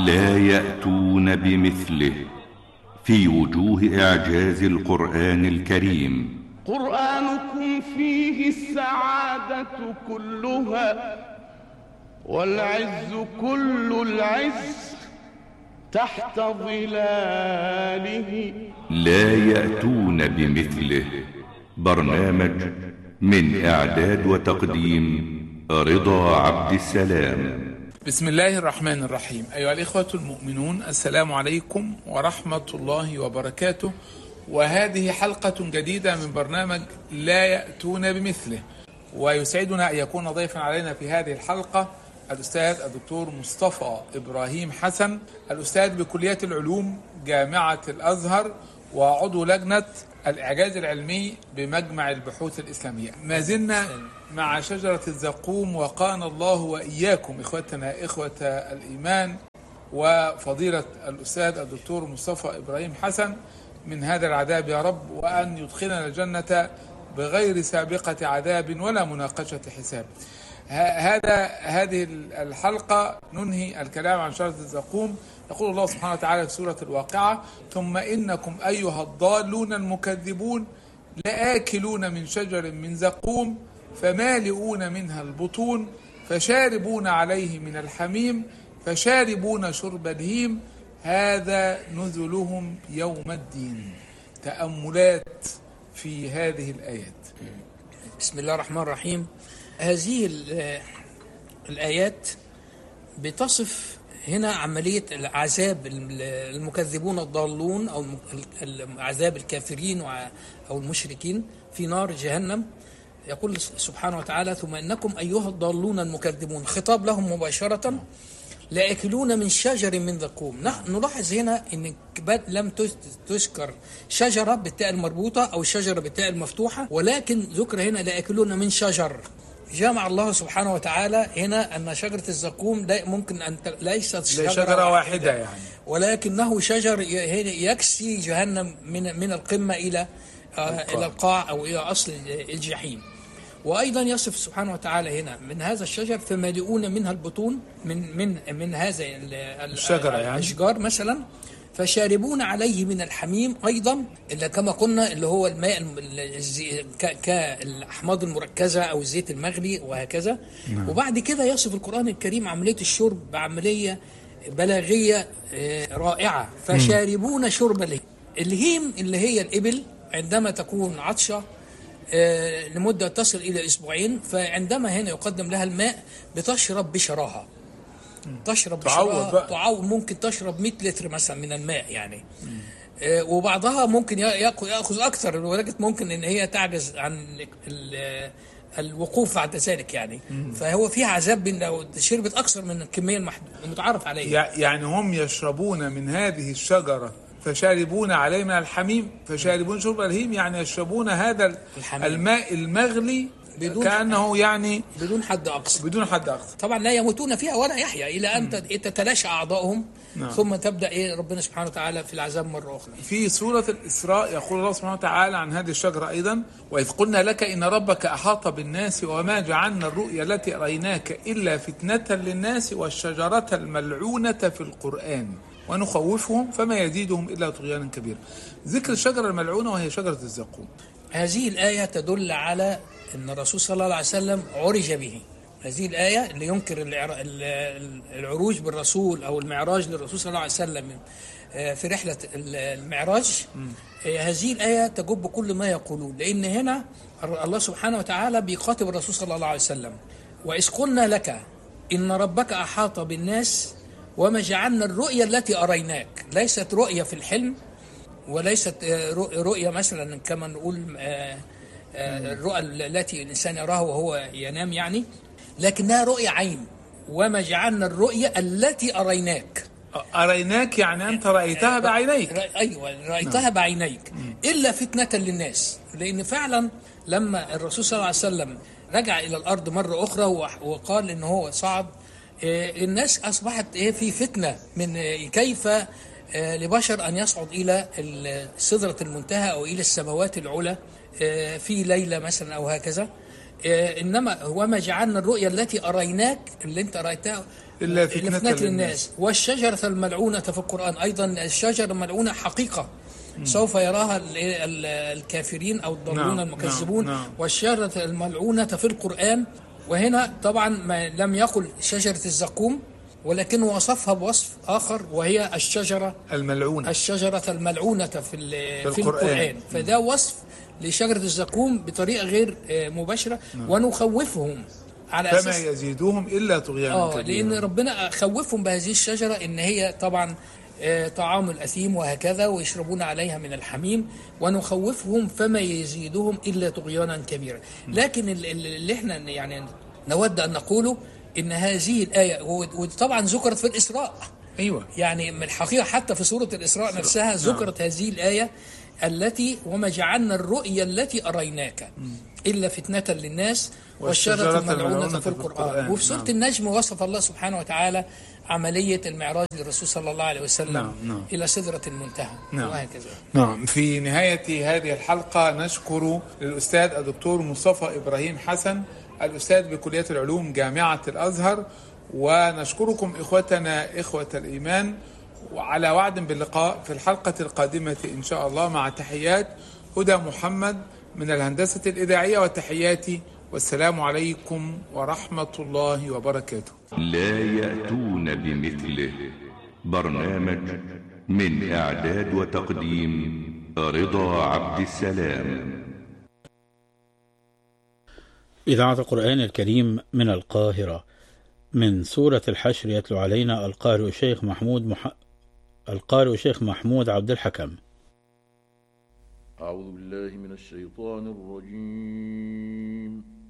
لا يأتون بمثله في وجوه إعجاز القرآن الكريم. قرآنكم فيه السعادة كلها والعز كل العز تحت ظلاله. لا يأتون بمثله. برنامج من إعداد وتقديم رضا عبد السلام. بسم الله الرحمن الرحيم. أيها الإخوة المؤمنون، السلام عليكم ورحمة الله وبركاته. وهذه حلقة جديدة من برنامج لا يأتون بمثله، ويسعدنا أن يكون ضيفا علينا في هذه الحلقة الأستاذ الدكتور مصطفى إبراهيم حسن، الأستاذ بكلية العلوم جامعة الأزهر وعضو لجنة الإعجاز العلمي بمجمع البحوث الإسلامية. ما زلنا مع شجرة الزقوم، وقانا الله وإياكم إخوتنا إخوة الإيمان وفضيلة الأستاذ الدكتور مصطفى إبراهيم حسن من هذا العذاب يا رب، وأن يدخلنا الجنة بغير سابقة عذاب ولا مناقشة حساب. هذه الحلقة ننهي الكلام عن شجرة الزقوم. يقول الله سبحانه وتعالى في سورة الواقعة: ثم إنكم أيها الضالون المكذبون لآكلون من شجر من زقوم فمالئون منها البطون فشاربون عليه من الحميم فشاربون شرب الهيم هذا نزلهم يوم الدين. تأملات في هذه الآيات. بسم الله الرحمن الرحيم. هذه الآيات بتصف هنا عملية العذاب المكذبون الضالون أو عذاب الكافرين أو المشركين في نار جهنم. يقول سبحانه وتعالى: ثم إنكم أيها الضالون المكذبون، خطاب لهم مباشرة، لآكلون من شجر من زقوم. نلاحظ هنا أن لم تذكر شجرة بالتاء المربوطة أو شجرة بالتاء المفتوحة، ولكن ذكر هنا لآكلون من شجر. جمع الله سبحانه وتعالى هنا أن شجرة الزقوم ممكن أن ليست شجرة واحدة يعني، ولكنه شجر يكسي جهنم من القمة إلى القاع أو إلى أصل الجحيم. وأيضا يصف سبحانه وتعالى هنا من هذا الشجر فمالئون منها البطون من هذا الشجرة يعني الأشجار مثلا، فشاربون عليه من الحميم أيضا، اللي كما قلنا اللي هو الماء كالأحماض المركزة أو الزيت المغلي وهكذا. وبعد كده يصف القرآن الكريم عملية الشرب بعملية بلاغية رائعة. فشاربون شرب الهيم. الهيم اللي هي الإبل عندما تكون عطشة لمدة تصل إلى أسبوعين، فعندما هنا يقدم لها الماء بتشرب بشراهة، تعوض ممكن تشرب 100 لتر مثلا من الماء يعني. وبعضها ممكن يأخذ أكثر لدرجة ممكن إن هي تعجز عن الوقوف بعد ذلك يعني. فهو فيها عذاب لو شربت أكثر من الكمية المتعارف عليها. يعني هم يشربون من هذه الشجرة فشاربون عليه من الحميم فشاربون شرب الهيم، يعني يشربون هذا الماء المغلي كأنه يعني بدون حد أقصى. طبعا لا يموتون فيها ولا يحيا إلى أن تتلاشى أعضائهم. ثم تبدأ ربنا سبحانه وتعالى في العذاب مرة أخرى. في سورة الإسراء يقول الله سبحانه وتعالى عن هذه الشجرة أيضا: وإذ قلنا لك إن ربك أحاط بالناس وما جعلنا الرؤيا التي أريناك إلا فتنة للناس والشجرة الملعونة في القرآن ونخوفهم فما يزيدهم إلا طغيانا كبيرا. ذكر الشجرة الملعونة وهي شجرة الزقوم. هذه الآية تدل على أن الرسول صلى الله عليه وسلم عرج به. هذه الآية اللي ينكر العروج بالرسول أو المعراج للرسول صلى الله عليه وسلم في رحلة المعراج، هذه الآية تجب كل ما يقولون، لأن هنا الله سبحانه وتعالى بيخاطب الرسول صلى الله عليه وسلم: وإذ قلنا لك إن ربك أحاط بالناس وما جعلنا الرؤيا التي أريناك. ليست رؤيا في الحلم، وليست رؤيا مثلا كما نقول الرؤى التي الإنسان يراها وهو ينام يعني، لكنها رؤيا عين. وما جعلنا الرؤيا التي أريناك يعني أنت رأيتها بعينيك. أيوة، رأيتها بعينيك إلا فتنة للناس. لأن فعلا لما الرسول صلى الله عليه وسلم رجع إلى الأرض مرة أخرى وقال إنه هو صعد، الناس أصبحت في فتنة من كيف لبشر أن يصعد إلى سدرة المنتهى أو إلى السماوات العلى في ليلة مثلا أو هكذا. إنما وما جعلنا الرؤيا التي أريناك اللي أنت رأيتها إلا فتنة للناس والشجرة الملعونة في القرآن. أيضا الشجرة الملعونة حقيقة سوف يراها الكافرين أو الضالون المكذبون. والشجرة الملعونة في القرآن. وهنا طبعا ما لم يقل شجرة الزقوم، ولكن وصفها بوصف آخر وهي الشجرة الملعونة في القرآن. فده وصف لشجرة الزقوم بطريقة غير مباشرة. ونخوفهم على فما أساس يزيدهم إلا طغيانا كبيرا. لأن ربنا خوفهم بهذه الشجرة إن هي طبعا طعام الأثيم وهكذا، ويشربون عليها من الحميم. ونخوفهم فما يزيدهم إلا طغيانا كبيرا. لكن اللي احنا يعني نود أن نقوله إن هذه الآية وطبعا ذكرت في الإسراء. أيوة، يعني من الحقيقة حتى في سورة الإسراء نفسها ذكرت هذه الآية التي وما جعلنا الرؤيا التي أريناك إلا فتنة للناس والشجرة الملعونة في القرآن. وفي سورة النجم وصف الله سبحانه وتعالى عملية المعراج للرسول صلى الله عليه وسلم إلى سدرة المنتهى وهكذا. في نهاية هذه الحلقة نشكر الأستاذ الدكتور مصطفى إبراهيم حسن، الأستاذ بكلية العلوم جامعة الأزهر. ونشكركم إخوتنا إخوة الإيمان، وعلى وعد باللقاء في الحلقة القادمة إن شاء الله، مع تحيات هدى محمد من الهندسة الإذاعية وتحياتي، والسلام عليكم ورحمة الله وبركاته. لا يأتون بمثله. برنامج من إعداد وتقديم رضا عبد السلام. إذاعة القرآن الكريم من القاهرة. من سورة الحشر يتلو علينا القارئ شيخ محمود عبد الحكم. أعوذ بالله من الشيطان الرجيم.